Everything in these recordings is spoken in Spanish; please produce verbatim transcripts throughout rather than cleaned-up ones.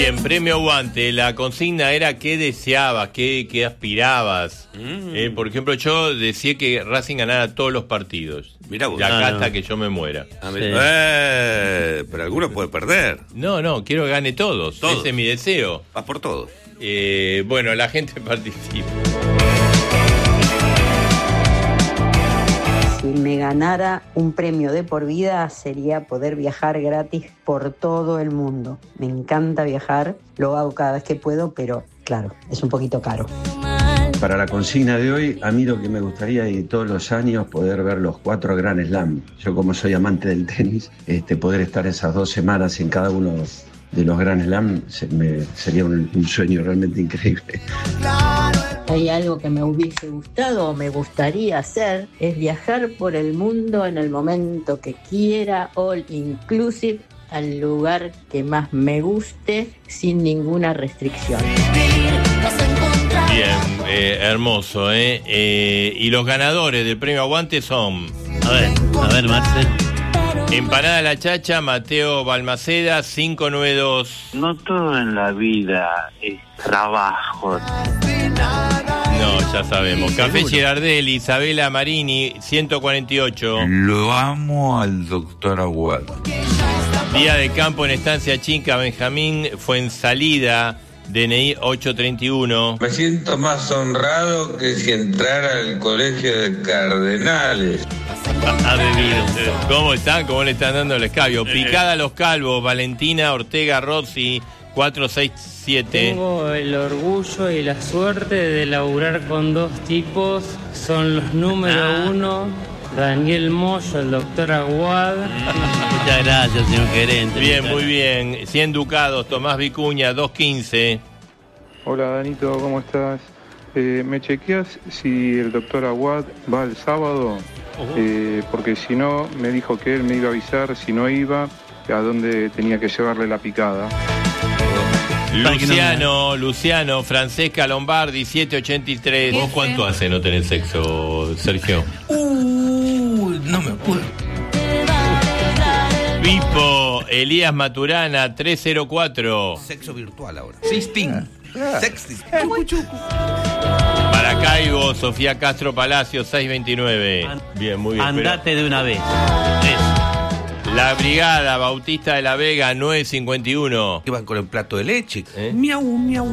Bien, premio Aguante, la consigna era qué deseabas, qué, qué aspirabas. Mm. Eh, por ejemplo, yo decía que Racing ganara todos los partidos. Mirá vos. De acá Ah, hasta no. que yo me muera. Sí. Eh, pero alguno puede perder. No, no, quiero que gane todos. Todos. Ese es mi deseo. Vas por todos. Eh, bueno, la gente participa. Si me ganara un premio de por vida sería poder viajar gratis por todo el mundo. Me encanta viajar, lo hago cada vez que puedo, pero claro, es un poquito caro. Para la consigna de hoy, a mí lo que me gustaría es todos los años poder ver los cuatro Grand Slam. Yo, como soy amante del tenis, este, poder estar esas dos semanas en cada uno de los Grand Slam se, me, sería un, un sueño realmente increíble. Hay algo que me hubiese gustado o me gustaría hacer, es viajar por el mundo en el momento que quiera, all inclusive, al lugar que más me guste, sin ninguna restricción. Bien, eh, hermoso, ¿eh? ¿eh? Y los ganadores del premio Aguante son... A ver, a ver, Marcel. Empanada La Chacha, Mateo Balmaceda, cinco nueve dos. No todo en la vida es trabajo. No, ya sabemos. Café Girardelli, Isabela Marini, ciento cuarenta y ocho. Lo amo al doctor Aguad. Día de campo en Estancia Chica, Benjamín Fuensalida, D N I ochocientos treinta y uno. Me siento más honrado que si entrara al colegio de cardenales. Ha bebido. ¿Cómo están? ¿Cómo le están dando el escabio? Picada a los calvos, Valentina Ortega Rossi, cuatrocientos sesenta y siete. Tengo el orgullo y la suerte de laburar con dos tipos. Son los número ah. uno, Daniel Moyo, el doctor Aguad. Muchas gracias, señor gerente. Bien, muy bien. cien ducados, Tomás Vicuña, doscientos quince. Hola, Danito, ¿cómo estás? Eh, ¿Me chequeas si el doctor Aguad va el sábado? Uh-huh. Eh, porque si no, me dijo que él me iba a avisar si no iba, a dónde tenía que llevarle la picada. Luciano, Luciano, Francesca Lombardi, setecientos ochenta y tres. ¿Vos cuánto hace no tener sexo, Sergio? Uh, no me puedo. Pipo, Elías Maturana, trescientos cero cuatro. Sexo virtual ahora. Sexting. Ah. Sexting. Maracaibo, Sofía Castro Palacio, seiscientos veintinueve. Bien, muy bien. Andate pero... de una vez. Eso. La Brigada, Bautista de la Vega, novecientos cincuenta y uno. Que van con el plato de leche. ¿Eh? Miau, miau.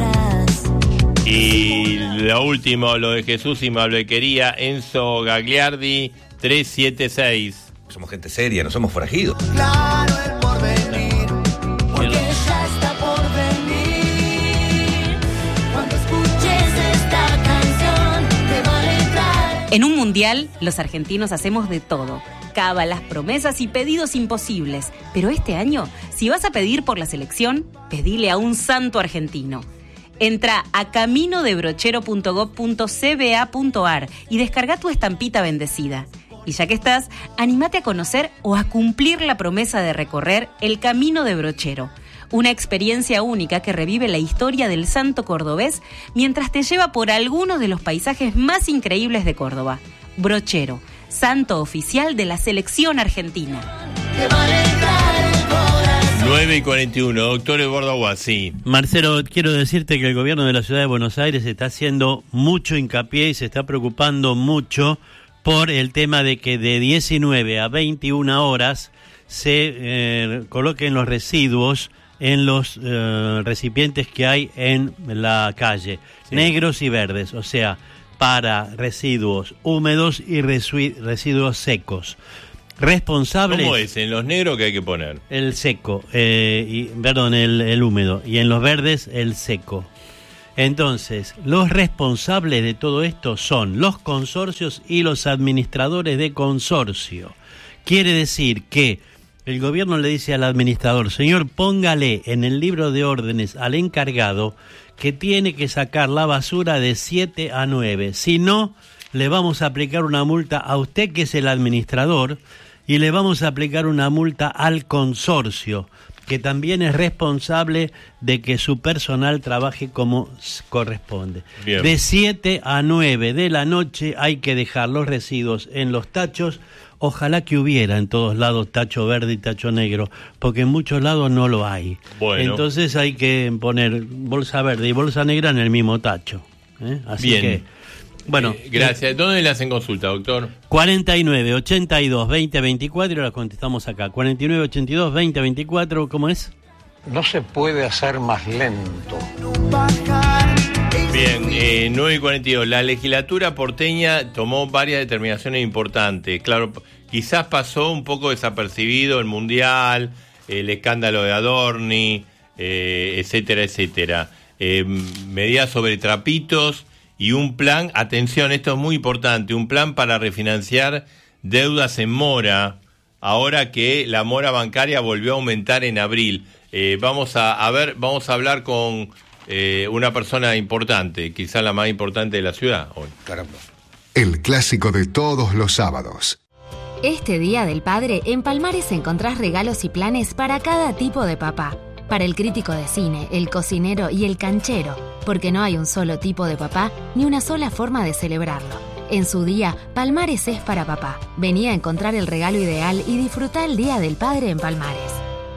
Y lo último, lo de Jesús y Malvequería, Enzo Gagliardi, trescientos setenta y seis. Somos gente seria, no somos forajidos. Claro, el porvenir, porque ya está por venir. Cuando escuches esta canción, te va a alegrar. En un mundial, los argentinos hacemos de todo. Cábalas, promesas y pedidos imposibles. Pero este año, si vas a pedir por la selección, pedile a un santo argentino. Entra a camino de brochero punto gob punto c b a punto a r y descarga tu estampita bendecida. Y ya que estás, anímate a conocer o a cumplir la promesa de recorrer el Camino de Brochero. Una experiencia única que revive la historia del santo cordobés mientras te lleva por algunos de los paisajes más increíbles de Córdoba. Brochero, santo oficial de la selección argentina. nueve y cuarenta y uno, doctor Eduardo Aguad, sí. Marcelo, quiero decirte que el gobierno de la ciudad de Buenos Aires está haciendo mucho hincapié y se está preocupando mucho por el tema de que de diecinueve a veintiuna horas se eh, coloquen los residuos en los eh, recipientes que hay en la calle, sí. Negros y verdes, o sea, para residuos húmedos y resu- residuos secos. Responsables. ¿Cómo es? ¿En los negros qué hay que poner? El seco, eh, y, perdón, el, el húmedo, y en los verdes el seco. Entonces, los responsables de todo esto son los consorcios y los administradores de consorcio. Quiere decir que el gobierno le dice al administrador, señor, póngale en el libro de órdenes al encargado que tiene que sacar la basura de siete a nueve. Si no, le vamos a aplicar una multa a usted, que es el administrador, y le vamos a aplicar una multa al consorcio, que también es responsable de que su personal trabaje como corresponde. Bien. De siete a nueve de la noche hay que dejar los residuos en los tachos ojalá que hubiera en todos lados tacho verde y tacho negro, porque en muchos lados no lo hay. Bueno. Entonces hay que poner bolsa verde y bolsa negra en el mismo tacho. ¿eh? Así Bien. que, bueno. Eh, gracias. ¿Dónde le hacen consulta, doctor? cuarenta y nueve, ochenta y dos, veinte, veinticuatro, la contestamos acá. cuarenta y nueve, ochenta y dos, veinte, veinticuatro, ¿cómo es? No se puede hacer más lento. Bien, eh, nueve y cuarenta y dos. La legislatura porteña tomó varias determinaciones importantes. Claro, quizás pasó un poco desapercibido el Mundial, el escándalo de Adorni, eh, etcétera, etcétera. Eh, medidas sobre trapitos y un plan, atención, esto es muy importante, un plan para refinanciar deudas en mora, ahora que la mora bancaria volvió a aumentar en abril. Eh, vamos a, a ver, vamos a hablar con eh, una persona importante, quizá la más importante de la ciudad hoy. Caramba. El clásico de todos los sábados. Este Día del Padre, en Palmares encontrás regalos y planes para cada tipo de papá. Para el crítico de cine, el cocinero y el canchero, porque no hay un solo tipo de papá ni una sola forma de celebrarlo. En su día, Palmares es para papá. Vení a encontrar el regalo ideal y disfrutá el Día del Padre en Palmares.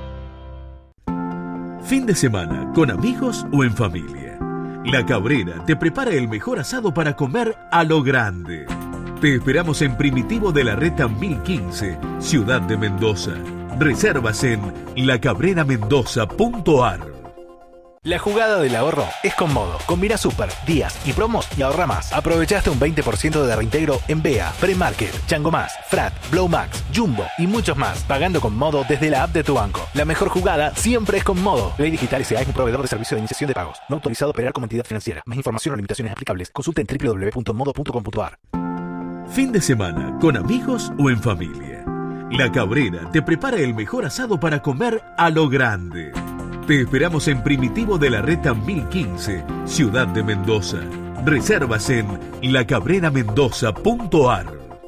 Fin de semana, con amigos o en familia. La Cabrera te prepara el mejor asado para comer a lo grande. Te esperamos en Primitivo de la Reta mil quince, Ciudad de Mendoza. Reservas en la cabrera mendoza punto a r. La jugada del ahorro es con Modo. Combina super, días y promos y ahorra más. Aprovechaste un veinte por ciento de reintegro en B E A, Premarket, Chango Más, Frat, Blow Max, Jumbo y muchos más. Pagando con Modo desde la app de tu banco. La mejor jugada siempre es con Modo. Ley Digital S A es un proveedor de servicio de iniciación de pagos. No autorizado a operar como entidad financiera. Más información o limitaciones aplicables. Consulta en doble u doble u doble u punto modo punto com punto a r. Fin de semana, con amigos o en familia. La Cabrera te prepara el mejor asado para comer a lo grande. Te esperamos en Primitivo de la Reta mil quince, Ciudad de Mendoza. Reservas en la cabrera mendoza punto a r.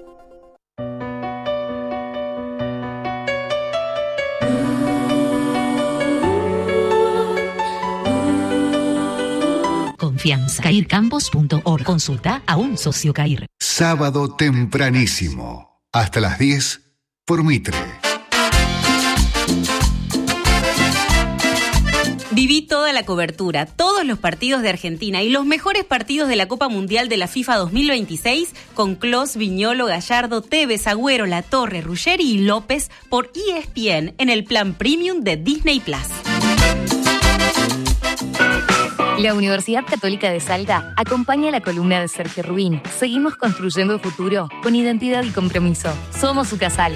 Confianza. cair campos punto org. Consulta a un socio CAIR. Sábado tempranísimo. Hasta las diez por Mitre. Viví toda la cobertura, todos los partidos de Argentina y los mejores partidos de la Copa Mundial de la FIFA dos mil veintiséis con Clos, Viñolo, Gallardo, Tevez, Agüero, Latorre, Ruggeri y López por E S P N en el plan premium de Disney Plus. La Universidad Católica de Salta acompaña la columna de Sergio Rubín. Seguimos construyendo futuro con identidad y compromiso. Somos su casal.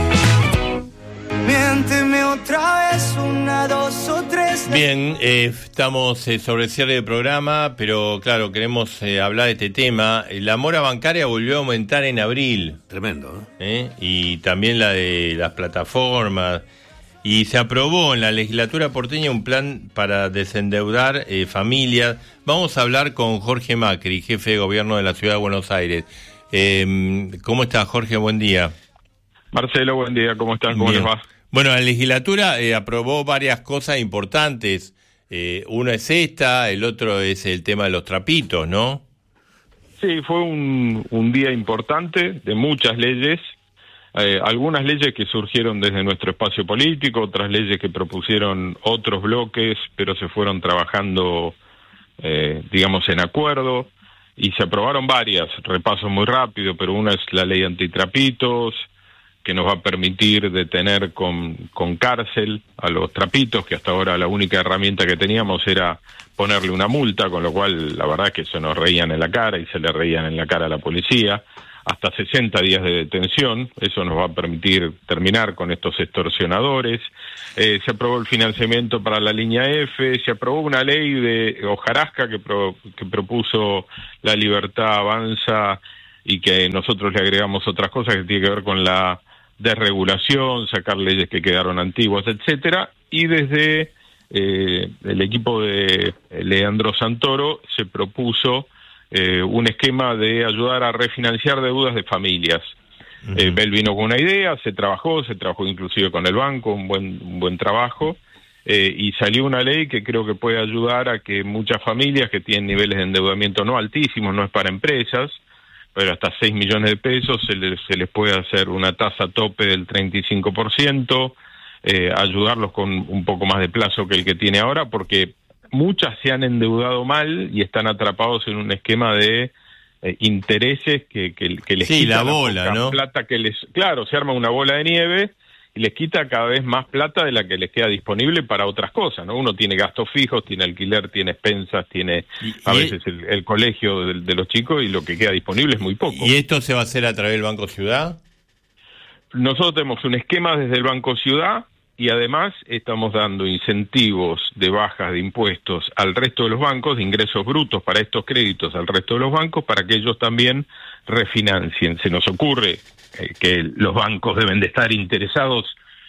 Miénteme otra vez, una, dos o tres. Bien, eh, estamos eh, sobre el cierre del programa, pero claro, queremos eh, hablar de este tema. La mora bancaria volvió a aumentar en abril. Tremendo, ¿no? ¿Eh? Y también la de las plataformas. Y se aprobó en la legislatura porteña un plan para desendeudar eh, familias. Vamos a hablar con Jorge Macri, jefe de gobierno de la Ciudad de Buenos Aires. Eh, ¿Cómo estás, Jorge? Buen día. Marcelo, buen día. ¿Cómo están? ¿Cómo Bien. les va? Bueno, la legislatura eh, aprobó varias cosas importantes. Eh, una es esta, el otro es el tema de los trapitos, ¿no? Sí, fue un, un día importante de muchas leyes. Eh, algunas leyes que surgieron desde nuestro espacio político, otras leyes que propusieron otros bloques, pero se fueron trabajando, eh, digamos, en acuerdo. Y se aprobaron varias, repaso muy rápido, pero una es la ley antitrapitos, que nos va a permitir detener con, con cárcel a los trapitos, que hasta ahora la única herramienta que teníamos era ponerle una multa, con lo cual la verdad es que se nos reían en la cara y se le reían en la cara a la policía, hasta sesenta días de detención. Eso nos va a permitir terminar con estos extorsionadores. Eh, se aprobó el financiamiento para la línea F, se aprobó una ley de hojarasca que, pro, que propuso La Libertad Avanza y que nosotros le agregamos otras cosas que tienen que ver con la desregulación, sacar leyes que quedaron antiguas, etcétera, y desde eh, el equipo de Leandro Santoro se propuso eh, un esquema de ayudar a refinanciar deudas de familias. Uh-huh. eh, Bel vino con una idea, se trabajó, se trabajó inclusive con el banco, un buen, un buen trabajo, eh, y salió una ley que creo que puede ayudar a que muchas familias que tienen niveles de endeudamiento no altísimos, no es para empresas, pero hasta seis millones de pesos, se les, se les puede hacer una tasa tope del treinta y cinco por ciento, eh, ayudarlos con un poco más de plazo que el que tiene ahora, porque muchas se han endeudado mal y están atrapados en un esquema de eh, intereses que, que, que les sí, quita la bola, poca ¿no? plata que les... Claro, se arma una bola de nieve y les quita cada vez más plata de la que les queda disponible para otras cosas, ¿no? Uno tiene gastos fijos, tiene alquiler, tiene expensas, tiene y, a y veces el, el colegio de, de los chicos, y lo que queda disponible es muy poco. ¿Y esto se va a hacer a través del Banco Ciudad? Nosotros tenemos un esquema desde el Banco Ciudad y además estamos dando incentivos de bajas de impuestos al resto de los bancos, de ingresos brutos para estos créditos al resto de los bancos, para que ellos también refinancien. Se nos ocurre eh, que los bancos deben de estar interesados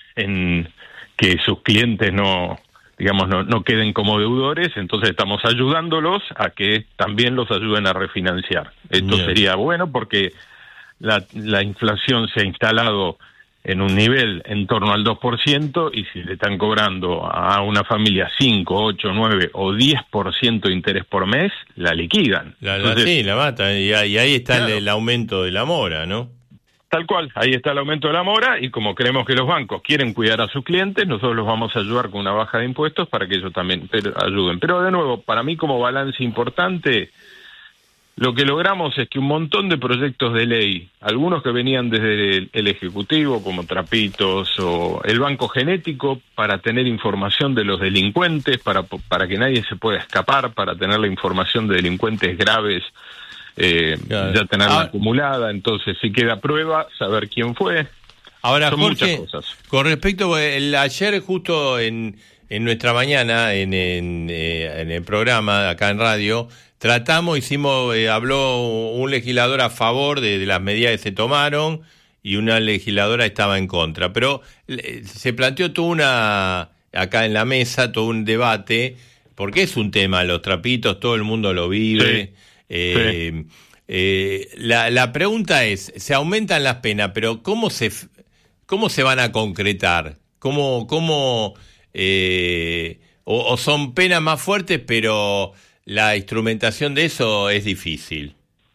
en que sus clientes no, digamos, no, no queden como deudores, entonces estamos ayudándolos a que también los ayuden a refinanciar. Esto Bien. sería bueno porque la, la inflación se ha instalado en un nivel en torno al dos por ciento, y si le están cobrando a una familia cinco, ocho, nueve o diez por ciento de interés por mes, la liquidan. La, la, Entonces, sí, la matan, y, y ahí está claro. el, el aumento de la mora, ¿no? Tal cual, ahí está el aumento de la mora, y como creemos que los bancos quieren cuidar a sus clientes, nosotros los vamos a ayudar con una baja de impuestos para que ellos también pero, ayuden. Pero de nuevo, para mí como balance importante, lo que logramos es que un montón de proyectos de ley, algunos que venían desde el, el Ejecutivo, como Trapitos o el Banco Genético, para tener información de los delincuentes, para, para que nadie se pueda escapar, para tener la información de delincuentes graves, eh, claro. ya tenerla ah. acumulada, entonces si queda prueba, saber quién fue. Ahora, Son Jorge, muchas cosas. Con respecto, el, ayer justo en, en nuestra mañana, en, en, eh, en el programa, acá en radio, tratamos, hicimos, eh, habló un legislador a favor de, de las medidas que se tomaron y una legisladora estaba en contra, pero eh, se planteó toda una, acá en la mesa, todo un debate, porque es un tema, los trapitos, todo el mundo lo vive. Sí. Eh, sí. eh, la, la pregunta es, se aumentan las penas, pero ¿cómo se, cómo se van a concretar? ¿Cómo, cómo eh, o, o son penas más fuertes, pero la instrumentación de eso es difícil?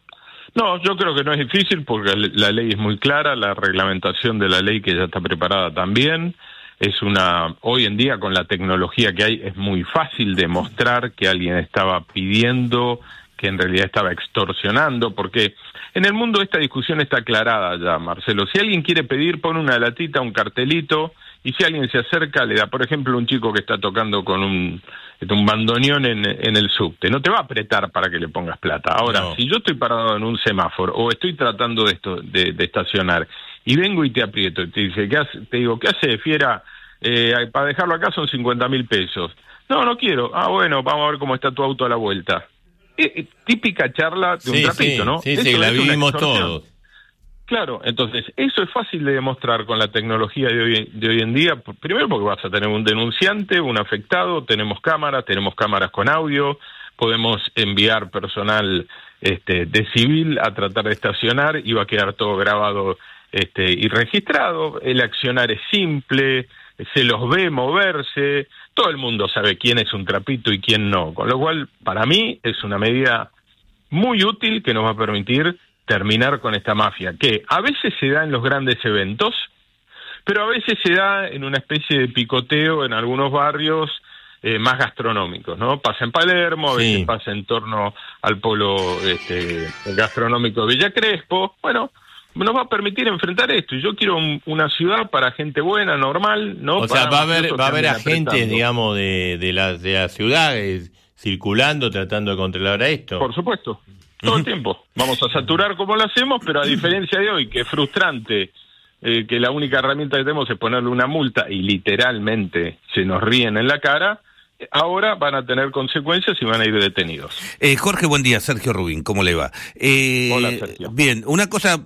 No, yo creo que no es difícil porque la ley es muy clara, la reglamentación de la ley que ya está preparada también. Es una, hoy en día con la tecnología que hay es muy fácil demostrar que alguien estaba pidiendo, que en realidad estaba extorsionando, porque en el mundo esta discusión está aclarada ya, Marcelo. Si alguien quiere pedir, pone una latita, un cartelito, y si alguien se acerca, le da, por ejemplo, un chico que está tocando con un, un bandoneón en, en el subte, no te va a apretar para que le pongas plata. Ahora, no. Si yo estoy parado en un semáforo, o estoy tratando de esto de, de estacionar, y vengo y te aprieto, y te, dice, ¿qué hace? Te digo, ¿qué hace, fiera? Eh, para dejarlo acá son cincuenta mil pesos. No, no quiero. Ah, bueno, vamos a ver cómo está tu auto a la vuelta. Eh, típica charla de sí, un trapito, sí, ¿no? Sí, sí, la vivimos todos. Claro, entonces, eso es fácil de demostrar con la tecnología de hoy, de hoy en día. Primero porque vas a tener un denunciante, un afectado, tenemos cámaras, tenemos cámaras con audio, podemos enviar personal este, de civil a tratar de estacionar y va a quedar todo grabado este, y registrado. El accionar es simple, se los ve moverse, todo el mundo sabe quién es un trapito y quién no, con lo cual para mí es una medida muy útil que nos va a permitir terminar con esta mafia, que a veces se da en los grandes eventos, pero a veces se da en una especie de picoteo en algunos barrios eh, más gastronómicos, ¿no? Pasa en Palermo, a veces sí. Pasa en torno al polo este, gastronómico de Villa Crespo. Bueno, nos va a permitir enfrentar esto, y yo quiero un, una ciudad para gente buena, normal, ¿no? O sea, para va a haber va a haber agentes, apretando. digamos, de, de, la, de la ciudad eh, circulando, tratando de controlar esto. Por supuesto, todo el tiempo. Vamos a saturar como lo hacemos, pero a diferencia de hoy, que es frustrante, eh, que la única herramienta que tenemos es ponerle una multa y literalmente se nos ríen en la cara, ahora van a tener consecuencias y van a ir detenidos. Eh, Jorge, buen día. Sergio Rubín, ¿cómo le va? Eh, Hola, Sergio. Bien, una cosa